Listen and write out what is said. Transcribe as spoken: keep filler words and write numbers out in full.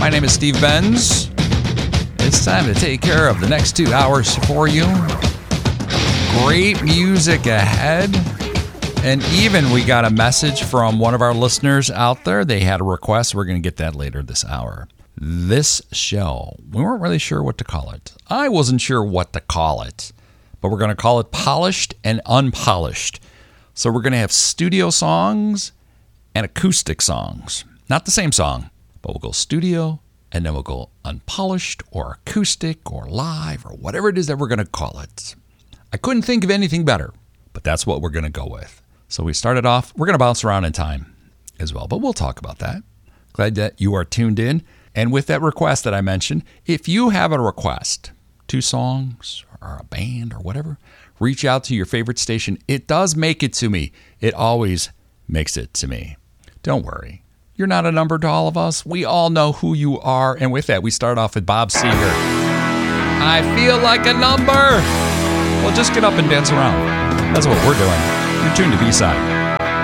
My name is Steve Benz. It's time to take care of the next two hours for you. Great music ahead. And even we got a message from one of our listeners out there. They had a request. We're going to get that later this hour. This show, we weren't really sure what to call it. I wasn't sure what to call it, but we're going to call it Polished and Unpolished. So we're going to have studio songs and acoustic songs. Not the same song, but we'll go studio and then we'll go unpolished or acoustic or live or whatever it is that we're going to call it. I couldn't think of anything better, but that's what we're going to go with. So we started off, we're going to bounce around in time as well, but we'll talk about that. Glad that you are tuned in. And with that request that I mentioned, if you have a request, two songs or a band or whatever, reach out to your favorite station. It does make it to me. It always makes it to me. Don't worry. You're not a number to all of us. We all know who you are. And with that, we start off with Bob Seger. I feel like a number. Well, just get up and dance around. That's what we're doing. You're tuned to B-Side.